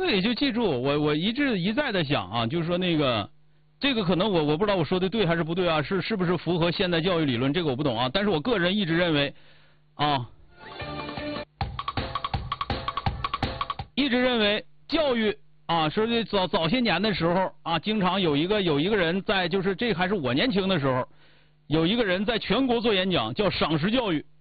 对，就记住我一再的想啊，就是说那个这个可能我不知道我说的对还是不对啊，是不是符合现代教育理论，这个我不懂啊，但是我个人一直认为啊，教育啊，说这早些年的时候啊，经常有一个人在，就是这还是我年轻的时候，有一个人在全国做演讲，叫赏识教育